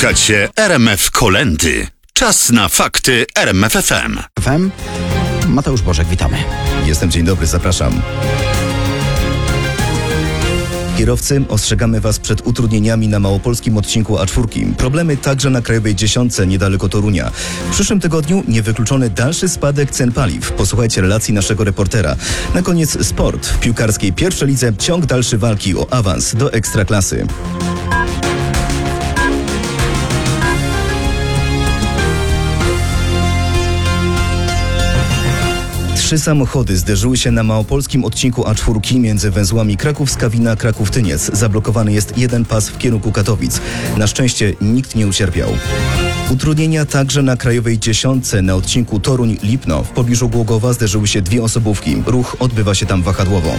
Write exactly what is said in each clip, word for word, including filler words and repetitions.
Słuchacie R M F Kolędy. Czas na fakty R M F F M. F M. Mateusz Bożek, witamy. Jestem, dzień dobry, zapraszam. Kierowcy, ostrzegamy Was przed utrudnieniami na małopolskim odcinku A cztery. Problemy także na Krajowej Dziesiątce niedaleko Torunia. W przyszłym tygodniu niewykluczony dalszy spadek cen paliw. Posłuchajcie relacji naszego reportera. Na koniec sport. W piłkarskiej pierwszej lidze ciąg dalszy walki o awans do Ekstraklasy. Trzy samochody zderzyły się na małopolskim odcinku A cztery między węzłami Kraków-Skawina, Kraków-Tyniec. Zablokowany jest jeden pas w kierunku Katowic. Na szczęście nikt nie ucierpiał. Utrudnienia także na Krajowej Dziesiątce na odcinku Toruń-Lipno. W pobliżu Głogowa zderzyły się dwie osobówki. Ruch odbywa się tam wahadłowo.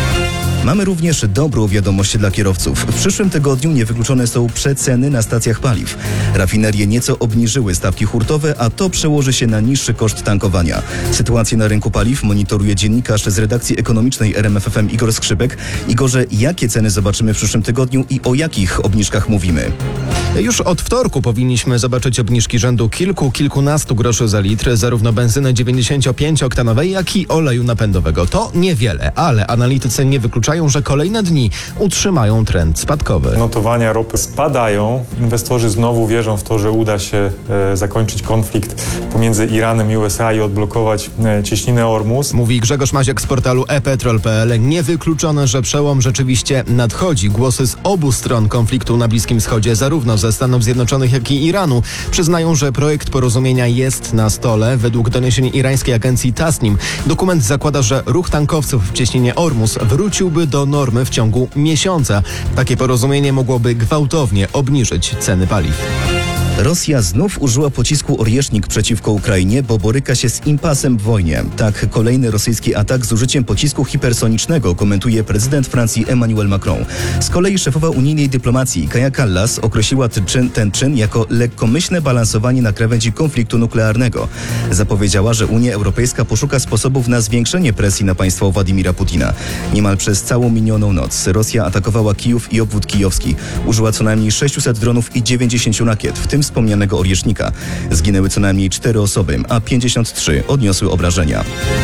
Mamy również dobrą wiadomość dla kierowców. W przyszłym tygodniu niewykluczone są przeceny na stacjach paliw. Rafinerie nieco obniżyły stawki hurtowe, a to przełoży się na niższy koszt tankowania. Sytuację na rynku paliw monitoruje dziennikarz z redakcji ekonomicznej R M F F M Igor Skrzypek. Igorze, jakie ceny zobaczymy w przyszłym tygodniu i o jakich obniżkach mówimy? Już od wtorku powinniśmy zobaczyć obniżki rzędu kilku, kilkunastu groszy za litr, zarówno benzyny dziewięćdziesięciopięcioktanowej, jak i oleju napędowego. To niewiele, ale analitycy nie wykluczają, że kolejne dni utrzymają trend spadkowy. Notowania ropy spadają. Inwestorzy znowu wierzą w to, że uda się e, zakończyć konflikt pomiędzy Iranem i U S A i odblokować e, cieśninę Ormus. Mówi Grzegorz Maziak z portalu e petrol kropka p l. Niewykluczone, że przełom rzeczywiście nadchodzi. Głosy z obu stron konfliktu na Bliskim Wschodzie, zarówno ze Stanów Zjednoczonych, jak i Iranu, przyznają, że projekt porozumienia jest na stole. Według doniesień irańskiej agencji Tasnim dokument zakłada, że ruch tankowców w cieśninie Ormus wróciłby do normy w ciągu miesiąca. Takie porozumienie mogłoby gwałtownie obniżyć ceny paliw. Rosja znów użyła pocisku Orjesznik przeciwko Ukrainie, bo boryka się z impasem w wojnie. Tak, kolejny rosyjski atak z użyciem pocisku hipersonicznego komentuje prezydent Francji Emmanuel Macron. Z kolei szefowa unijnej dyplomacji Kaja Kallas określiła ten czyn, ten czyn jako lekkomyślne balansowanie na krawędzi konfliktu nuklearnego. Zapowiedziała, że Unia Europejska poszuka sposobów na zwiększenie presji na państwo Władimira Putina. Niemal przez całą minioną noc Rosja atakowała Kijów i obwód kijowski. Użyła co najmniej sześciuset dronów i dziewięćdziesięciu rakiet, w tym wspomnianego Orjesznika. Zginęły co najmniej cztery osoby, a pięćdziesiąt trzy odniosły obrażenia.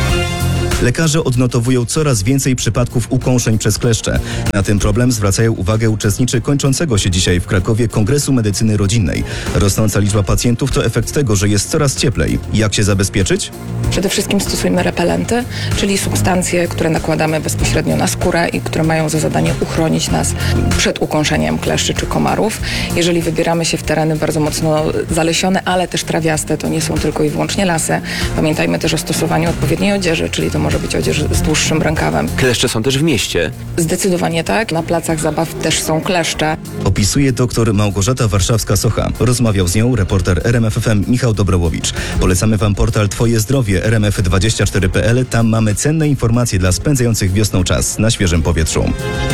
Lekarze odnotowują coraz więcej przypadków ukąszeń przez kleszcze. Na ten problem zwracają uwagę uczestnicy kończącego się dzisiaj w Krakowie Kongresu Medycyny Rodzinnej. Rosnąca liczba pacjentów to efekt tego, że jest coraz cieplej. Jak się zabezpieczyć? Przede wszystkim stosujmy repelenty, czyli substancje, które nakładamy bezpośrednio na skórę i które mają za zadanie uchronić nas przed ukąszeniem kleszczy czy komarów. Jeżeli wybieramy się w tereny bardzo mocno zalesione, ale też trawiaste, to nie są tylko i wyłącznie lasy. Pamiętajmy też o stosowaniu odpowiedniej odzieży, czyli to może być odzież z dłuższym rękawem. Kleszcze są też w mieście? Zdecydowanie tak. Na placach zabaw też są kleszcze. Opisuje doktor Małgorzata Warszawska-Socha. Rozmawiał z nią reporter R M F F M Michał Dobrołowicz. Polecamy Wam portal Twoje Zdrowie R M F dwadzieścia cztery kropka p l. Tam mamy cenne informacje dla spędzających wiosną czas na świeżym powietrzu.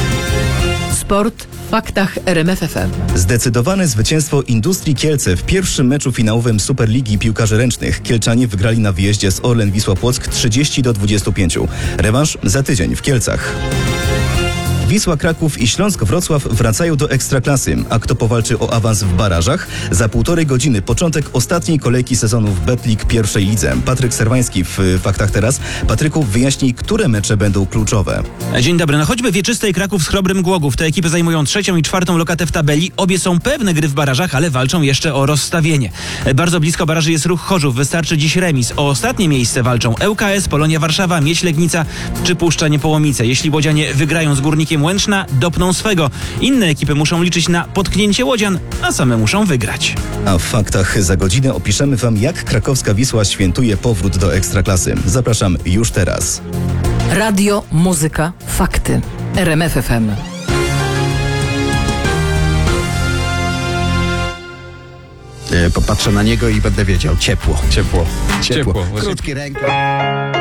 Sport w faktach R M F F M. Zdecydowane zwycięstwo Industrii Kielce w pierwszym meczu finałowym Superligi Piłkarzy Ręcznych. Kielczanie wygrali na wyjeździe z Orlen Wisła Płock trzydzieści do dwudziestu pięciu. Rewanż za tydzień w Kielcach. Wisła Kraków i Śląsk Wrocław wracają do Ekstraklasy. A kto powalczy o awans w barażach? Za półtorej godziny początek ostatniej kolejki sezonu w Betlik pierwszej lidze. Patryk Serwański w Faktach Teraz. Patryku, wyjaśnij, które mecze będą kluczowe. Dzień dobry. No choćby Wieczyste i Kraków z Chrobrym Głogów. Te ekipy zajmują trzecią i czwartą lokatę w tabeli. Obie są pewne gry w barażach, ale walczą jeszcze o rozstawienie. Bardzo blisko baraży jest Ruch Chorzów. Wystarczy dziś remis. O ostatnie miejsce walczą L K S, Polonia Warszawa, Miedź Legnica czy Puszcza Niepołomice. Jeśli łodzianie wygrają z Górnikiem Łęczna, dopną swego. Inne ekipy muszą liczyć na potknięcie łodzian, a same muszą wygrać. A w Faktach za godzinę opiszemy Wam, jak krakowska Wisła świętuje powrót do Ekstraklasy. Zapraszam już teraz. Radio, muzyka, fakty. R M F F M. Popatrzę na niego i będę wiedział. Ciepło. Ciepło. Ciepło. Ciepło. Krótki rękaw.